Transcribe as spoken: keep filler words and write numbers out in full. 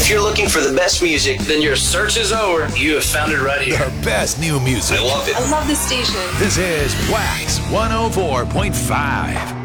If you're looking for the best music, then your search is over. You have found it right here. The best new music. I love it. I love this station. This is Wax one oh four point five.